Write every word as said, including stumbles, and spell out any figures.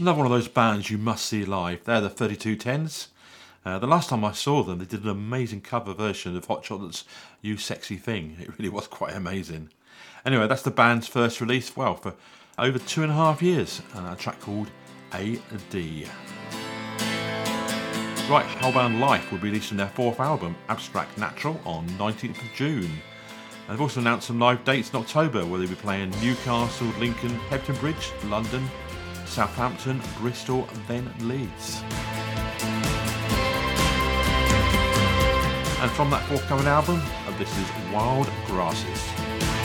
Another one of those bands you must see live. They're the thirty-two tens. Uh, the last time I saw them, they did an amazing cover version of Hot Chocolate's You Sexy Thing. It really was quite amazing. Anyway, that's the band's first release, well, for over two and a half years, and a track called A D. Right, Hellbound Life will be releasing their fourth album, Abstract Natural, on nineteenth of June. And they've also announced some live dates in October, where they'll be playing Newcastle, Lincoln, Hebden Bridge, London, Southampton, Bristol, and then Leeds. And from that forthcoming album, this is Wild Grasses.